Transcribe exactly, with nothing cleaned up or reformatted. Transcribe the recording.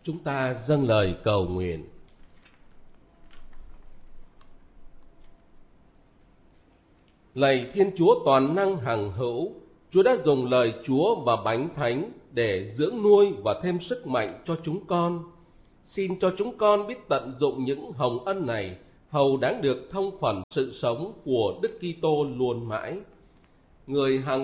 Chúng ta dâng lời cầu nguyện. Lạy Thiên Chúa toàn năng hằng hữu, Chúa đã dùng lời Chúa và bánh thánh để dưỡng nuôi và thêm sức mạnh cho chúng con. Xin cho chúng con biết tận dụng những hồng ân này, hầu đáng được thông phần sự sống của Đức Kitô luôn mãi. Người hằng